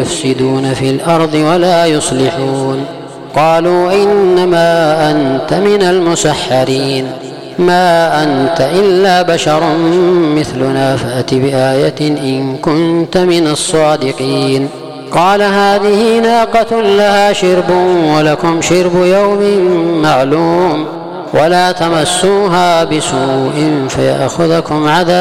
يفسدون في الأرض ولا يصلحون. قالوا إنما أنت من المسحرين، ما أنت إلا بشر مثلنا فأت بآية إن كنت من الصادقين. قال هذه ناقة لها شرب ولكم شرب يوم معلوم، ولا تمسوها بسوء فيأخذكم عذاب